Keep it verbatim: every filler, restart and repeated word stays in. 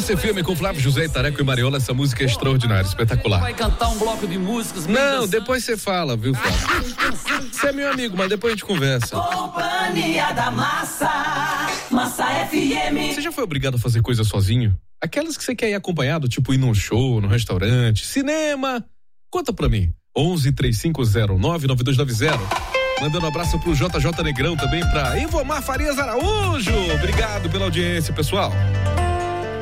Massa F M com Flávio José, Tareco e Mariola, essa música é extraordinária, espetacular. Vai cantar um bloco de músicas. Não, depois você fala, viu, Flávio? Você é meu amigo, mas depois a gente conversa. Companhia da Massa, Massa F M. Você já foi obrigado a fazer coisa sozinho? Aquelas que você quer ir acompanhado, tipo ir num show, num restaurante, cinema? Conta pra mim. onze, três cinco zero nove, nove dois nove zero. Mandando um abraço pro J J Negrão também, pra Ivomar Farias Araújo. Obrigado pela audiência, pessoal.